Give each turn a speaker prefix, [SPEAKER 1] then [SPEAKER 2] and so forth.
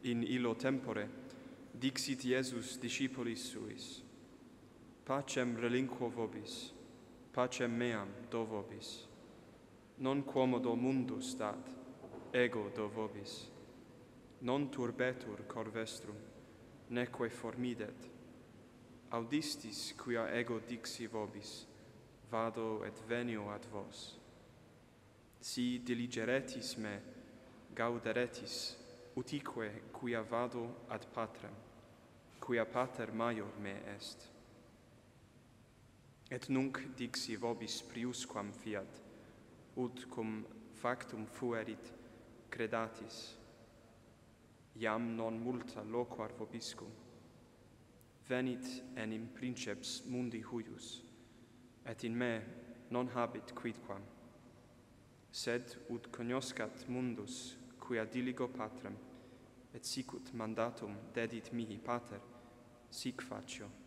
[SPEAKER 1] In illo tempore dixit Iesus discipulis suis: Pacem relinquo vobis, pacem meam do vobis. Non quomodo mundus dat, ego do vobis. Non turbetur cor vestrum, neque formidet. Audistis quia ego dixi vobis, vado et venio ad vos. Si diligeretis me, gauderetis, utique quia vado ad Patrem, quia Pater maior me est. Et nunc dixi vobis priusquam fiat, ut cum factum fuerit credatis, iam non multa loquar vobiscum. Venit enim princeps mundi huius, et in me non habit quidquam. Sed ut cognoscat mundus quia diligo Patrem, et sicut mandatum dedit mihi Pater, sic facio.